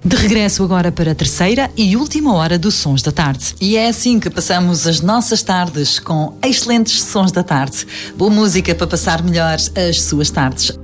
De regresso agora para a terceira e última hora do Sons da Tarde. E é assim que passamos as nossas tardes, com excelentes sons da tarde. Boa música para passar melhor as suas tardes.